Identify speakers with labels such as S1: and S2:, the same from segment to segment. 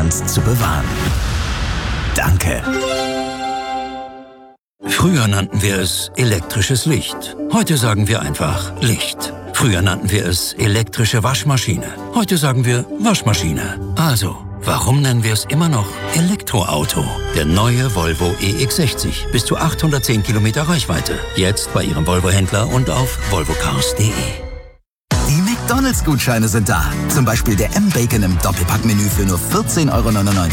S1: Zustand zu bewahren. Danke.
S2: Früher nannten wir es elektrisches Licht. Heute sagen wir einfach Licht. Früher nannten wir es elektrische Waschmaschine. Heute sagen wir Waschmaschine. Also, warum nennen wir es immer noch Elektroauto? Der neue Volvo EX60. Bis zu 810 Kilometer Reichweite. Jetzt bei Ihrem Volvo-Händler und auf volvocars.de.
S1: Die McDonald's-Gutscheine sind da. Zum Beispiel der M-Bacon im Doppelpackmenü für nur 14,99 €.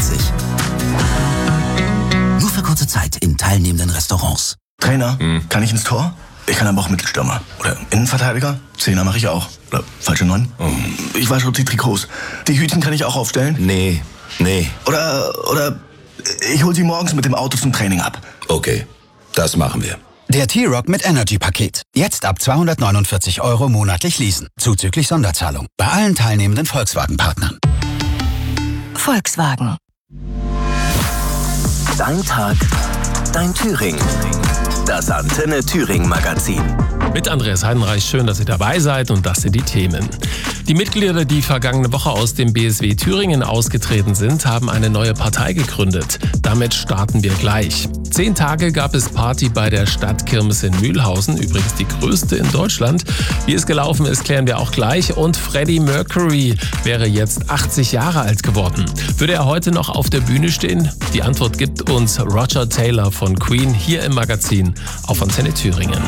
S1: Nur für kurze Zeit in teilnehmenden Restaurants.
S3: Trainer, kann ich ins Tor? Ich kann aber auch Mittelstürmer. Oder Innenverteidiger? Zehner mache ich auch. Oder falsche 9? Ich wasche die Trikots. Die Hütchen kann ich auch aufstellen?
S4: Nee.
S3: Oder ich hol sie morgens mit dem Auto zum Training ab.
S4: Okay, das machen wir.
S1: Der T-Rock mit Energy-Paket. Jetzt ab 249 € monatlich leasen. Zuzüglich Sonderzahlung. Bei allen teilnehmenden Volkswagen-Partnern.
S5: Volkswagen.
S1: Dein Tag, dein Thüringen. Das Antenne Thüringen Magazin.
S6: Mit Andreas Heidenreich, schön, dass ihr dabei seid und das sind die Themen. Die Mitglieder, die vergangene Woche aus dem BSW Thüringen ausgetreten sind, haben eine neue Partei gegründet. Damit starten wir gleich. 10 Tage gab es Party bei der Stadtkirmes in Mühlhausen, übrigens die größte in Deutschland. Wie es gelaufen ist, klären wir auch gleich. Und Freddie Mercury wäre jetzt 80 Jahre alt geworden. Würde er heute noch auf der Bühne stehen? Die Antwort gibt uns Roger Taylor von Queen hier im Magazin auf Antenne Thüringen.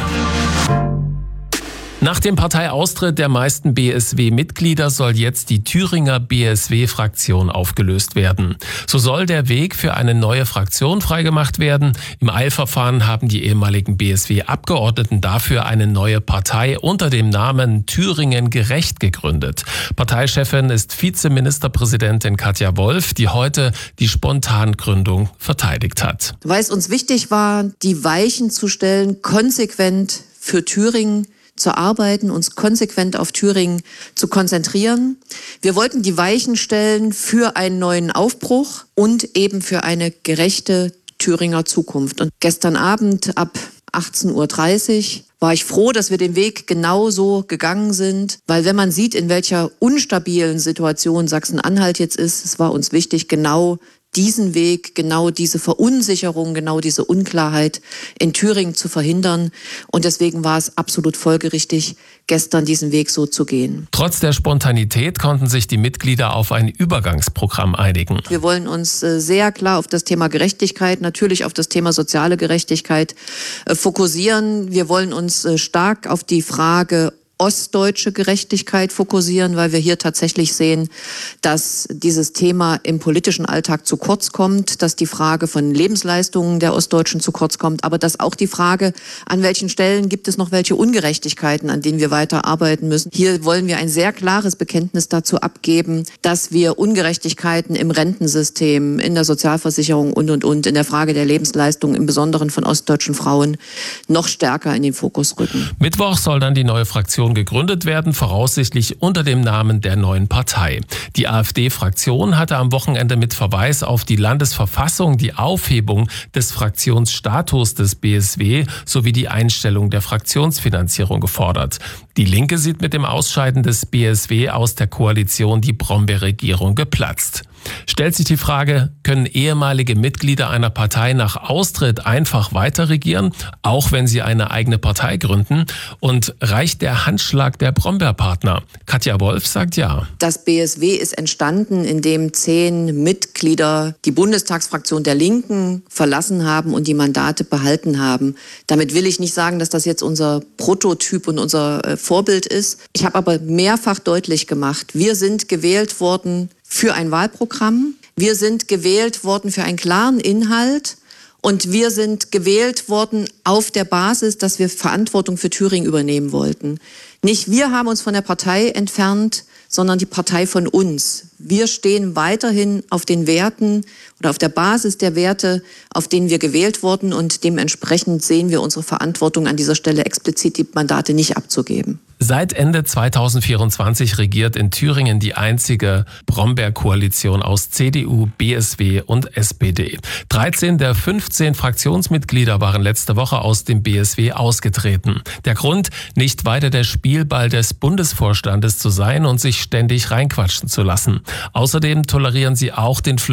S6: Nach dem Parteiaustritt der meisten BSW-Mitglieder soll jetzt die Thüringer BSW-Fraktion aufgelöst werden. So soll der Weg für eine neue Fraktion freigemacht werden. Im Eilverfahren haben die ehemaligen BSW-Abgeordneten dafür eine neue Partei unter dem Namen Thüringen Gerecht gegründet. Parteichefin ist Vizeministerpräsidentin Katja Wolf, die heute die Spontangründung verteidigt hat.
S7: Weil es uns wichtig war, die Weichen zu stellen, konsequent für Thüringen zu arbeiten, uns konsequent auf Thüringen zu konzentrieren. Wir wollten die Weichen stellen für einen neuen Aufbruch und eben für eine gerechte Thüringer Zukunft. Und gestern Abend ab 18:30 Uhr war ich froh, dass wir den Weg genauso gegangen sind, weil wenn man sieht, in welcher unstabilen Situation Sachsen-Anhalt jetzt ist, es war uns wichtig, genau diesen Weg, genau diese Verunsicherung, genau diese Unklarheit in Thüringen zu verhindern. Und deswegen war es absolut folgerichtig, gestern diesen Weg so zu gehen.
S6: Trotz der Spontanität konnten sich die Mitglieder auf ein Übergangsprogramm einigen.
S7: Wir wollen uns sehr klar auf das Thema Gerechtigkeit, natürlich auf das Thema soziale Gerechtigkeit fokussieren. Wir wollen uns stark auf die Frage ostdeutsche Gerechtigkeit fokussieren, weil wir hier tatsächlich sehen, dass dieses Thema im politischen Alltag zu kurz kommt, dass die Frage von Lebensleistungen der Ostdeutschen zu kurz kommt, aber dass auch die Frage, an welchen Stellen gibt es noch welche Ungerechtigkeiten, an denen wir weiter arbeiten müssen. Hier wollen wir ein sehr klares Bekenntnis dazu abgeben, dass wir Ungerechtigkeiten im Rentensystem, in der Sozialversicherung und in der Frage der Lebensleistungen, im Besonderen von ostdeutschen Frauen, noch stärker in den Fokus rücken.
S6: Mittwoch soll dann die neue Fraktion gegründet werden, voraussichtlich unter dem Namen der neuen Partei. Die AfD-Fraktion hatte am Wochenende mit Verweis auf die Landesverfassung die Aufhebung des Fraktionsstatus des BSW sowie die Einstellung der Fraktionsfinanzierung gefordert. Die Linke sieht mit dem Ausscheiden des BSW aus der Koalition die Brombeer-Regierung geplatzt. Stellt sich die Frage, können ehemalige Mitglieder einer Partei nach Austritt einfach weiter regieren, auch wenn sie eine eigene Partei gründen? Und reicht der Handschlag der Brombeer-Partner? Katja Wolf sagt ja.
S7: Das BSW ist entstanden, indem 10 Mitglieder die Bundestagsfraktion der Linken verlassen haben und die Mandate behalten haben. Damit will ich nicht sagen, dass das jetzt unser Prototyp und unser Vorbild ist. Ich habe aber mehrfach deutlich gemacht, wir sind gewählt worden für ein Wahlprogramm. Wir sind gewählt worden für einen klaren Inhalt und wir sind gewählt worden auf der Basis, dass wir Verantwortung für Thüringen übernehmen wollten. Nicht wir haben uns von der Partei entfernt, sondern die Partei von uns. Wir stehen weiterhin auf den Werten oder auf der Basis der Werte, auf denen wir gewählt wurden und dementsprechend sehen wir unsere Verantwortung an dieser Stelle explizit die Mandate nicht abzugeben.
S6: Seit Ende 2024 regiert in Thüringen die einzige Brombeer-Koalition aus CDU, BSW und SPD. 13 der 15 Fraktionsmitglieder waren letzte Woche aus dem BSW ausgetreten. Der Grund, nicht weiter der Spielball des Bundesvorstandes zu sein und sich ständig reinquatschen zu lassen. Außerdem tolerieren sie auch den